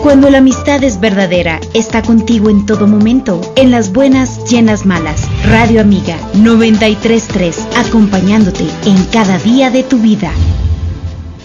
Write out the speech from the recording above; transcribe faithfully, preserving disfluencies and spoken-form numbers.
Cuando la amistad es verdadera, está contigo en todo momento, en las buenas y en las malas. Radio Amiga noventa y tres punto tres, acompañándote en cada día de tu vida.